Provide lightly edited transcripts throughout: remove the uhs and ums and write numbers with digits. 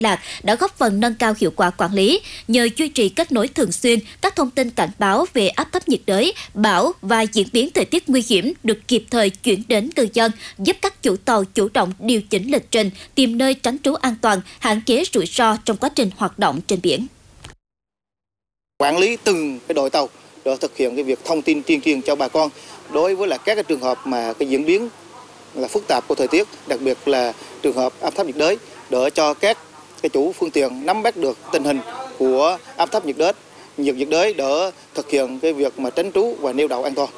lạc đã góp phần nâng cao hiệu quả quản lý nhờ duy trì kết nối thường xuyên, các thông tin cảnh báo về áp thấp nhiệt đới, bão và diễn biến thời tiết nguy hiểm được kịp thời chuyển đến ngư dân, giúp các chủ tàu chủ động điều chỉnh lịch trình, tìm nơi tránh trú an toàn, hạn chế rủi ro trong quá trình hoạt động trên biển. Quản lý từng cái đội tàu để thực hiện cái việc thông tin tuyên truyền cho bà con đối với là các cái trường hợp mà cái diễn biến là phức tạp của thời tiết, đặc biệt là trường hợp áp thấp nhiệt đới, để cho các cái chủ phương tiện nắm bắt được tình hình của áp thấp nhiệt đới để thực hiện cái việc mà tránh trú và neo đậu an toàn.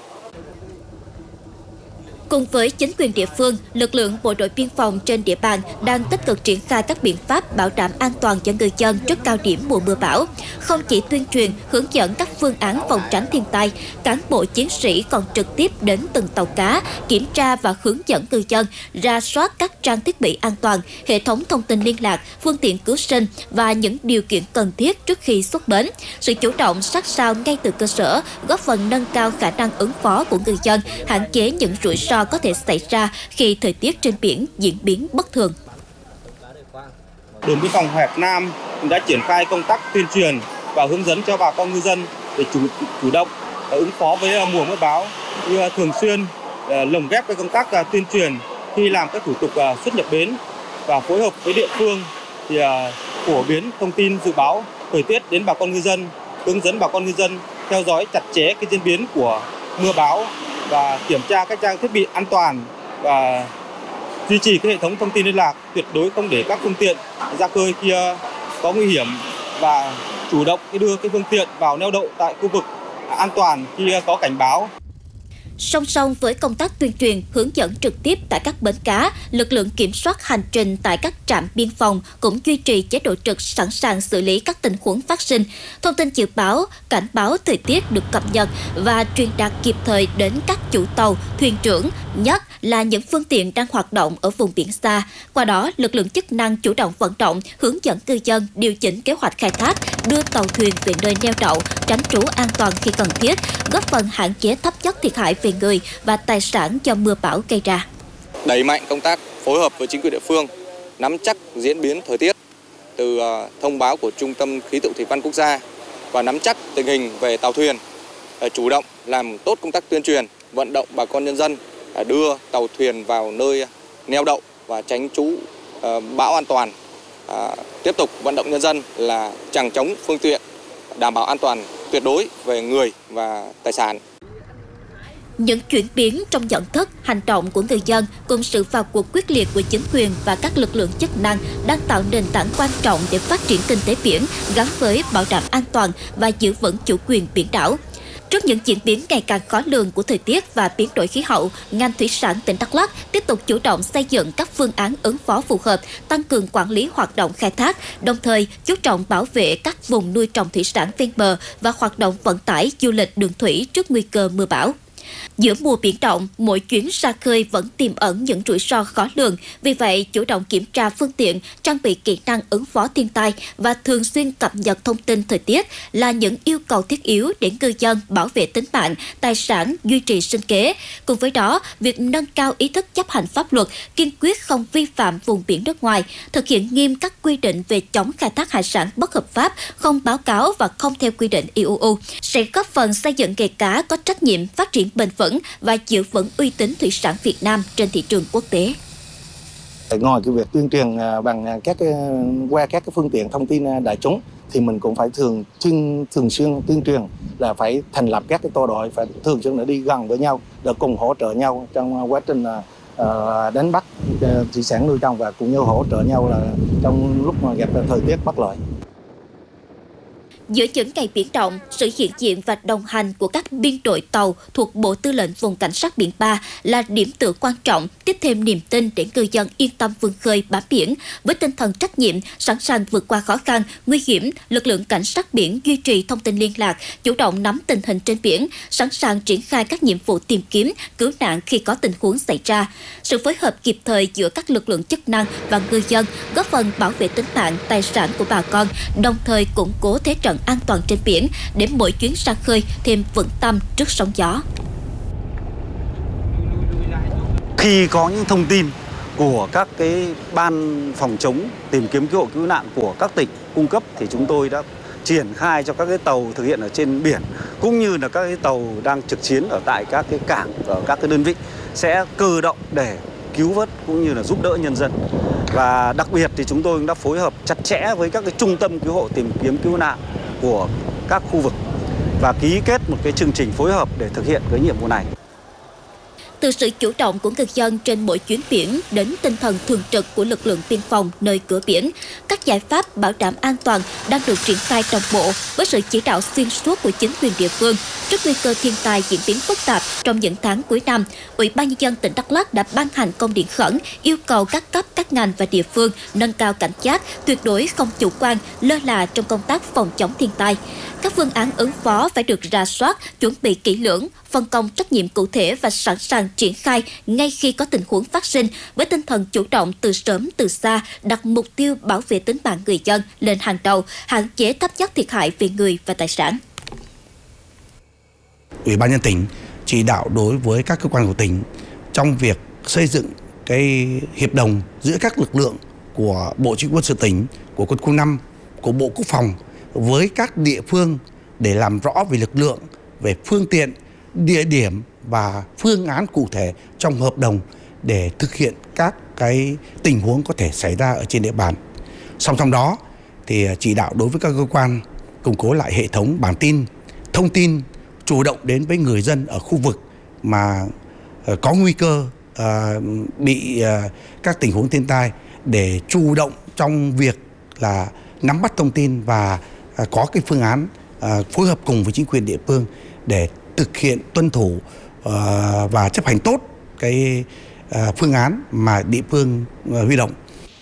Cùng với chính quyền địa phương, lực lượng bộ đội biên phòng trên địa bàn đang tích cực triển khai các biện pháp bảo đảm an toàn cho ngư dân trước cao điểm mùa mưa bão. Không chỉ tuyên truyền, hướng dẫn các phương án phòng tránh thiên tai, cán bộ chiến sĩ còn trực tiếp đến từng tàu cá, kiểm tra và hướng dẫn ngư dân rà soát các trang thiết bị an toàn, hệ thống thông tin liên lạc, phương tiện cứu sinh và những điều kiện cần thiết trước khi xuất bến. Sự chủ động sát sao ngay từ cơ sở góp phần nâng cao khả năng ứng phó của ngư dân, hạn chế những rủi ro có thể xảy ra khi thời tiết trên biển diễn biến bất thường. Đồn biên phòng Hải Nam đã triển khai công tác tuyên truyền và hướng dẫn cho bà con ngư dân để chủ động ứng phó với mùa mưa bão, như thường xuyên lồng ghép với công tác tuyên truyền khi làm các thủ tục xuất nhập bến và phối hợp với địa phương thì phổ biến thông tin dự báo thời tiết đến bà con ngư dân, hướng dẫn bà con ngư dân theo dõi chặt chẽ cái diễn biến của mưa bão và kiểm tra các trang thiết bị an toàn và duy trì cái hệ thống thông tin liên lạc, tuyệt đối không để các phương tiện ra khơi khi có nguy hiểm và chủ động đưa cái phương tiện vào neo đậu tại khu vực an toàn khi có cảnh báo. Song song với công tác tuyên truyền, hướng dẫn trực tiếp tại các bến cá, lực lượng kiểm soát hành trình tại các trạm biên phòng cũng duy trì chế độ trực sẵn sàng xử lý các tình huống phát sinh. Thông tin dự báo, cảnh báo thời tiết được cập nhật và truyền đạt kịp thời đến các chủ tàu, thuyền trưởng, nhất là những phương tiện đang hoạt động ở vùng biển xa. Qua đó, lực lượng chức năng chủ động vận động, hướng dẫn ngư dân điều chỉnh kế hoạch khai thác, đưa tàu thuyền về nơi neo đậu, tránh trú an toàn khi cần thiết, góp phần hạn chế thấp nhất thiệt hại về người và tài sản do mưa bão gây ra. Đẩy mạnh công tác phối hợp với chính quyền địa phương, nắm chắc diễn biến thời tiết từ thông báo của Trung tâm Khí tượng Thủy văn Quốc gia và nắm chắc tình hình về tàu thuyền, chủ động làm tốt công tác tuyên truyền, vận động bà con nhân dân đưa tàu thuyền vào nơi neo đậu và tránh trú bão an toàn. Tiếp tục vận động nhân dân là chằng chống phương tiện, đảm bảo an toàn tuyệt đối về người và tài sản. Những chuyển biến trong nhận thức, hành động của người dân cùng sự vào cuộc quyết liệt của chính quyền và các lực lượng chức năng đang tạo nền tảng quan trọng để phát triển kinh tế biển gắn với bảo đảm an toàn và giữ vững chủ quyền biển đảo. Trước những diễn biến ngày càng khó lường của thời tiết và biến đổi khí hậu, ngành thủy sản tỉnh Đắk Lắk tiếp tục chủ động xây dựng các phương án ứng phó phù hợp, tăng cường quản lý hoạt động khai thác, đồng thời chú trọng bảo vệ các vùng nuôi trồng thủy sản ven bờ và hoạt động vận tải du lịch đường thủy trước nguy cơ mưa bão. Giữa mùa biển động, mỗi chuyến ra khơi vẫn tiềm ẩn những rủi ro khó lường. Vì vậy, chủ động kiểm tra phương tiện, trang bị kỹ năng ứng phó thiên tai và thường xuyên cập nhật thông tin thời tiết là những yêu cầu thiết yếu để ngư dân bảo vệ tính mạng, tài sản, duy trì sinh kế. Cùng với đó, việc nâng cao ý thức chấp hành pháp luật, kiên quyết không vi phạm vùng biển nước ngoài, thực hiện nghiêm các quy định về chống khai thác hải sản bất hợp pháp, không báo cáo và không theo quy định IUU, sẽ góp phần xây dựng nghề cá có trách nhiệm, phát triển bền vững và giữ vững uy tín thủy sản Việt Nam trên thị trường quốc tế. Ngoài cái việc tuyên truyền bằng qua các cái phương tiện thông tin đại chúng thì mình cũng phải thường xuyên tuyên truyền là phải thành lập các cái tổ đội, phải thường xuyên để đi gần với nhau để cùng hỗ trợ nhau trong quá trình đánh bắt thủy sản nuôi trồng và cũng như hỗ trợ nhau là trong lúc mà gặp thời tiết bất lợi. Giữa những ngày biển động, sự hiện diện và đồng hành của các biên đội tàu thuộc Bộ Tư lệnh Vùng Cảnh sát biển 3 là điểm tựa quan trọng, tiếp thêm niềm tin để ngư dân yên tâm vươn khơi bám biển. Với tinh thần trách nhiệm, sẵn sàng vượt qua khó khăn, nguy hiểm, lực lượng cảnh sát biển duy trì thông tin liên lạc, chủ động nắm tình hình trên biển, sẵn sàng triển khai các nhiệm vụ tìm kiếm, cứu nạn khi có tình huống xảy ra. Sự phối hợp kịp thời giữa các lực lượng chức năng và ngư dân góp phần bảo vệ tính mạng, tài sản của bà con, đồng thời củng cố thế trận an toàn trên biển để mỗi chuyến ra khơi thêm vững tâm trước sóng gió. Khi có những thông tin của các cái ban phòng chống tìm kiếm cứu hộ cứu nạn của các tỉnh cung cấp thì chúng tôi đã triển khai cho các cái tàu thực hiện ở trên biển cũng như là các cái tàu đang trực chiến ở tại các cái cảng, ở các cái đơn vị sẽ cơ động để cứu vớt cũng như là giúp đỡ nhân dân. Và đặc biệt thì chúng tôi cũng đã phối hợp chặt chẽ với các cái trung tâm cứu hộ tìm kiếm cứu nạn của các khu vực và ký kết một cái chương trình phối hợp để thực hiện cái nhiệm vụ này. Từ sự chủ động của người dân trên mỗi chuyến biển đến tinh thần thường trực của lực lượng biên phòng nơi cửa biển, các giải pháp bảo đảm an toàn đang được triển khai đồng bộ với sự chỉ đạo xuyên suốt của chính quyền địa phương. Trước nguy cơ thiên tai diễn biến phức tạp trong những tháng cuối năm, Ủy ban Nhân dân tỉnh Đắk Lắk đã ban hành công điện khẩn yêu cầu các cấp, các ngành và địa phương nâng cao cảnh giác, tuyệt đối không chủ quan, lơ là trong công tác phòng chống thiên tai. Các phương án ứng phó phải được rà soát, chuẩn bị kỹ lưỡng, phân công trách nhiệm cụ thể và sẵn sàng triển khai ngay khi có tình huống phát sinh với tinh thần chủ động từ sớm từ xa, đặt mục tiêu bảo vệ tính mạng người dân lên hàng đầu, hạn chế thấp nhất thiệt hại về người và tài sản. Ủy ban nhân tỉnh chỉ đạo đối với các cơ quan của tỉnh trong việc xây dựng cái hiệp đồng giữa các lực lượng của Bộ Chỉ huy quân sự tỉnh, của Quân khu 5, của Bộ Quốc phòng với các địa phương để làm rõ về lực lượng, về phương tiện, địa điểm và phương án cụ thể trong hợp đồng để thực hiện các cái tình huống có thể xảy ra ở trên địa bàn. Song song đó thì chỉ đạo đối với các cơ quan củng cố lại hệ thống bản tin, thông tin, chủ động đến với người dân ở khu vực mà có nguy cơ bị các tình huống thiên tai để chủ động trong việc là nắm bắt thông tin và có cái phương án phối hợp cùng với chính quyền địa phương để thực hiện tuân thủ và chấp hành tốt cái phương án mà địa phương huy động.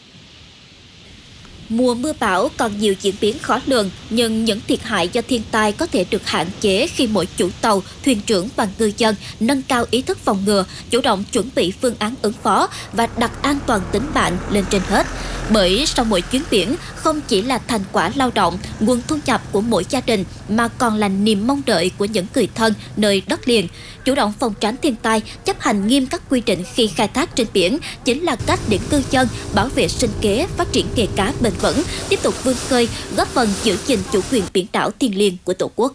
Mùa mưa bão còn nhiều diễn biến khó lường, nhưng những thiệt hại do thiên tai có thể được hạn chế khi mỗi chủ tàu, thuyền trưởng và ngư dân nâng cao ý thức phòng ngừa, chủ động chuẩn bị phương án ứng phó và đặt an toàn tính mạng lên trên hết. Bởi sau mỗi chuyến biển không chỉ là thành quả lao động, nguồn thu nhập của mỗi gia đình mà còn là niềm mong đợi của những người thân nơi đất liền. Chủ động phòng tránh thiên tai, chấp hành nghiêm các quy định khi khai thác trên biển chính là cách để ngư dân bảo vệ sinh kế, phát triển nghề cá bền vững, tiếp tục vươn khơi, góp phần giữ gìn chủ quyền biển đảo thiêng liêng của Tổ quốc.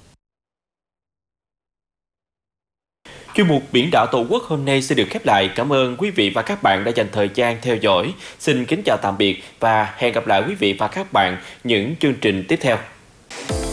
Chuyên mục Biển đảo Tổ quốc hôm nay sẽ được khép lại. Cảm ơn quý vị và các bạn đã dành thời gian theo dõi. Xin kính chào tạm biệt và hẹn gặp lại quý vị và các bạn những chương trình tiếp theo.